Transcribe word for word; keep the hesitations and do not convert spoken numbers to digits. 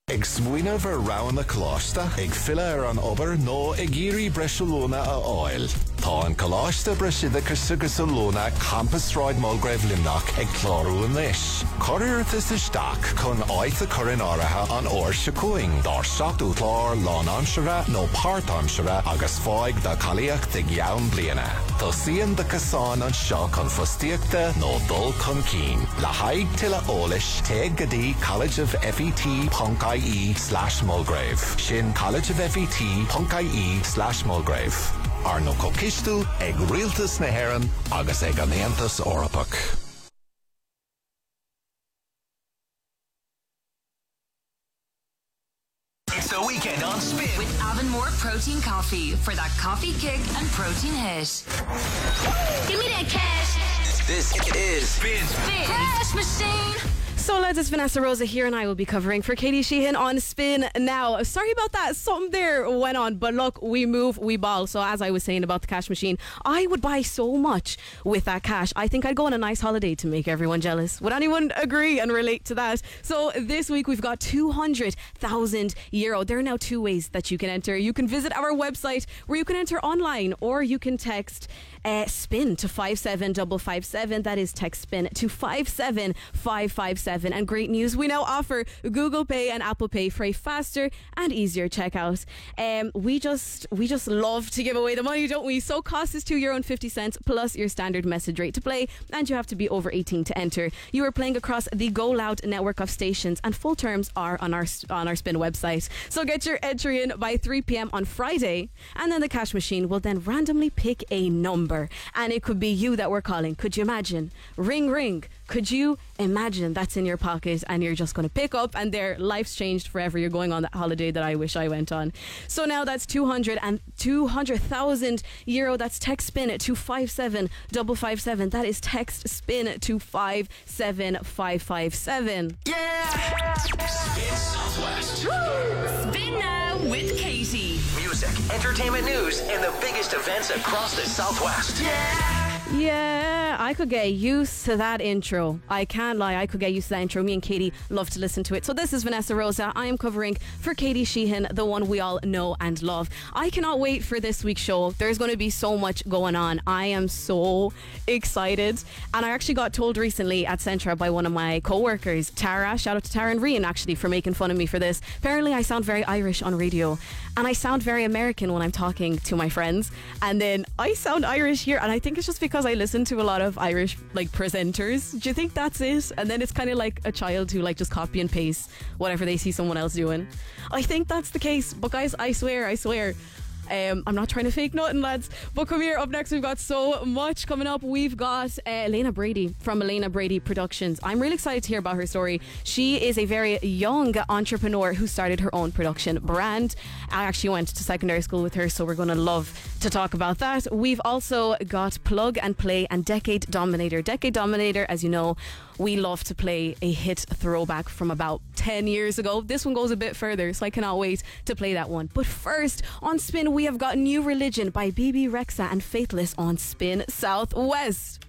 Ag smuoine ver round na closta, ag fila ar an ober no ag iri bresilona a oil. Tá an closta bresida cysagus an lona campus ride Mulgrave Limnach ag clorú an lish. Corir this is stack con oith a corin oraha an or shakuing. Dar shot utlor lon anshara no part anshara agus foig da kaliach dig yaun bliana. Tá sian da kasan an shock on fustiakta no dul con keen. La haig tilla olish teg gadi College of F E T punk ie slash Mulgrave. Shin College of F E T punk ie slash Mulgrave. Arno Kokistu ag Realtas na Heran agus ag Aneantas Orapak. It's the weekend on Spin with Avonmore Protein Coffee for that coffee kick and protein hit. Give me that cash. This is Spin Spin Cash Machine. So lads, it's Vanessa Rosa here and I will be covering for Katie Sheehan on Spin now. Sorry about that, something there went on, but look, we move, we ball. So as I was saying about the cash machine, I would buy so much with that cash. I think I'd go on a nice holiday to make everyone jealous. Would anyone agree and relate to that? So this week we've got two hundred thousand euro. There are now two ways that you can enter. You can visit our website where you can enter online, or you can text uh, SPIN to five seven five five seven. That is text SPIN to five seven five five seven. And great news, we now offer Google Pay and Apple Pay for a faster and easier checkout. Um, we just we just love to give away the money, don't we? So cost is two euro and fifty cents plus your standard message rate to play, and you have to be over eighteen to enter. You are playing across the Go Loud network of stations, and full terms are on our on our Spin website. So get your entry in by three p.m. on Friday, and then the cash machine will then randomly pick a number, and it could be you that we're calling. Could you imagine? Ring ring. Could you imagine that's in your pocket and you're just going to pick up and their life's changed forever? You're going on that holiday that I wish I went on. So now that's two hundred and two hundred thousand euro. That's text SPIN to five seven five five seven. That is text SPIN to five seven five five seven. Yeah! Spin Southwest. Spin now with Katie. Music, entertainment news, and the biggest events across the Southwest. Yeah! Yeah, I could get used to that intro. I can't lie, I could get used to that intro. Me and Katie love to listen to it. So this is Vanessa Rosa. I am covering for Katie Sheehan, the one we all know and love. I cannot wait for this week's show. There's going to be so much going on. I am so excited. And I actually got told recently at Centra by one of my co-workers, Tara, shout out to Tara and Rian actually for making fun of me for this. Apparently I sound very Irish on radio, and I sound very American when I'm talking to my friends, and then I sound Irish here, and I think it's just because I listen to a lot of Irish like presenters. Do you think that's it? And then it's kind of like a child who like just copy and paste whatever they see someone else doing. I think that's the case. But guys, I swear, I swear Um, I'm not trying to fake nothing, lads. But come here, up next we've got so much coming up. We've got uh, Elena Brady from Elena Brady Productions. I'm really excited to hear about her story. She is a very young entrepreneur who started her own production brand. I actually went to secondary school with her, so we're going to love to talk about that. We've also got Plug and Play and Decade Dominator. Decade Dominator, as you know, we love to play a hit throwback from about ten years ago. This one goes a bit further, so I cannot wait to play that one. But first, on Spin, we have got New Religion by B B Rexa and Faithless on Spin Southwest.